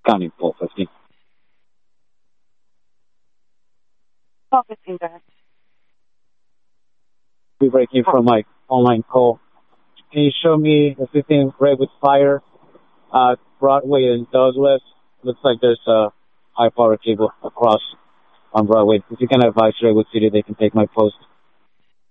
County Pole 15. Pole 15, go ahead. Be breaking from my online call. Can you show me the 15 Redwood Fire, Broadway and Douglas? Looks like there's a high power cable across on Broadway. If you can advise Redwood City, they can take my post.